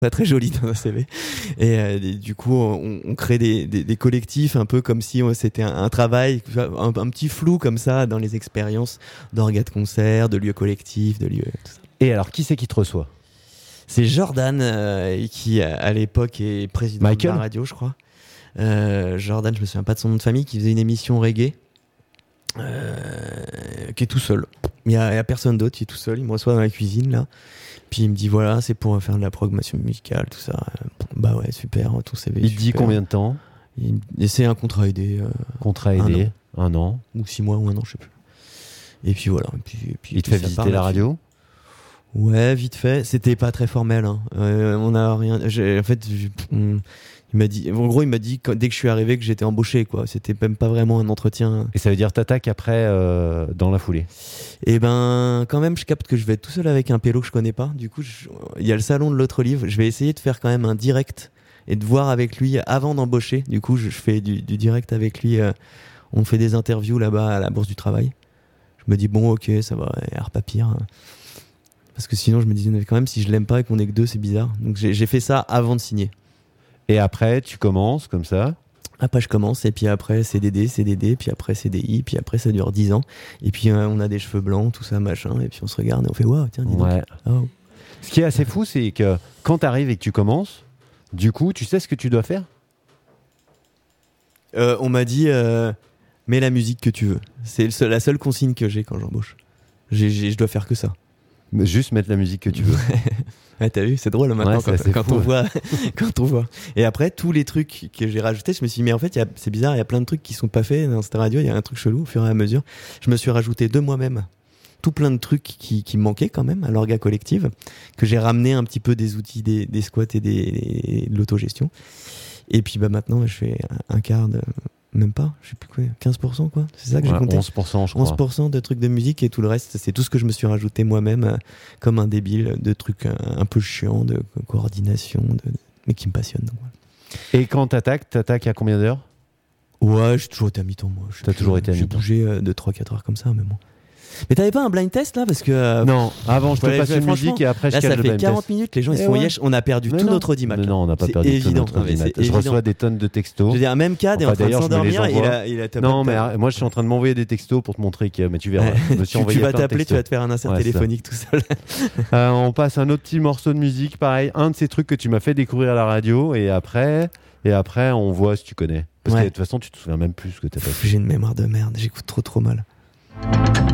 pas très joli dans un CV. Et du coup, on crée des collectifs un peu comme si c'était un travail, un petit flou comme ça dans les expériences d'orgas de concert, de lieux collectifs, de lieux tout ça. Et alors, qui c'est qui te reçoit ? C'est Jordan qui à l'époque est président de la radio, je crois. Jordan, je me souviens pas de son nom de famille, qui faisait une émission reggae, qui est tout seul. Il y a personne d'autre, il est tout seul. Il me reçoit dans la cuisine là, puis il me dit voilà, c'est pour faire de la programmation musicale, tout ça. Bah ouais, super, ton CV. Il te dit combien de temps ? Et c'est un contrat aidé. Contrat aidé, un an ou 6 mois ou un an, je sais plus. Et puis voilà. Et puis il te fait visiter la radio ? Ouais, vite fait. C'était pas très formel. Hein. On a rien. En fait, il m'a dit. En gros, il m'a dit dès que je suis arrivé que j'étais embauché, quoi. C'était même pas vraiment un entretien. Et ça veut dire t'attaques après dans la foulée ? Et ben, quand même, je capte que je vais être tout seul avec un pélo que je connais pas. Du coup, il y a le salon de l'autre livre. Je vais essayer de faire quand même un direct et de voir avec lui avant d'embaucher. Du coup, je fais du direct avec lui. On fait des interviews là-bas à la Bourse du Travail. Je me dis bon, ok, ça va, pas pire. Parce que sinon, je me disais quand même, si je l'aime pas et qu'on est que deux, c'est bizarre. Donc j'ai fait ça avant de signer. Et après, tu commences comme ça ? Après, je commence, et puis après, CDD, puis après, CDI, puis après, ça dure 10 ans. Et puis, on a des cheveux blancs, tout ça, machin, et puis on se regarde et on fait waouh, tiens, dis donc. Ouais. Oh. Ce qui est assez fou, c'est que quand tu arrives et que tu commences, du coup, tu sais ce que tu dois faire ? On m'a dit, mets la musique que tu veux. C'est la seule consigne que j'ai quand j'embauche. Je dois faire que ça. Juste mettre la musique que tu veux. Ouais, t'as vu, c'est drôle maintenant quand on voit, quand on voit. Et après, tous les trucs que j'ai rajoutés, je me suis dit, mais en fait, c'est bizarre, il y a plein de trucs qui sont pas faits dans cette radio, il y a un truc chelou au fur et à mesure. Je me suis rajouté de moi-même tout plein de trucs qui me manquaient quand même à l'orga collective, que j'ai ramené un petit peu des outils des squats et de l'autogestion. Et puis, maintenant, je fais un quart de... Même pas, je sais plus quoi, 15% quoi, c'est ça que j'ai compté. 11% je crois. 11% de trucs de musique et tout le reste, c'est tout ce que je me suis rajouté moi-même comme un débile, de trucs un peu chiants, de coordination, mais qui me passionnent. Donc, voilà. Et quand t'attaques à combien d'heures ? Ouais, j'ai toujours été à mi-temps moi. T'as toujours été à mi-temps. J'ai bougé de 3-4 heures comme ça, mais bon. Mais t'avais pas un blind test là parce que non, avant je te passe une musique et après je cale le blind test. Là ça fait 40 test. minutes, les gens ils se font yesh, on a perdu tout notre audimat. Non, on n'a pas perdu tout notre audimat. Je reçois des tonnes de textos. Je veux dire, même Cad est en train de s'endormir, il a tapé. Non, mais moi je suis en train de m'envoyer des textos pour te montrer que mais tu verras. Tu vas t'appeler, tu vas te faire un insert téléphonique tout seul. On passe un autre petit morceau de musique, pareil, un de ces trucs que tu m'as fait découvrir à la radio et après on voit si tu connais. Parce que de toute façon, tu te souviens même plus ce que t'as fait. J'ai une mémoire de merde, j'écoute trop mal.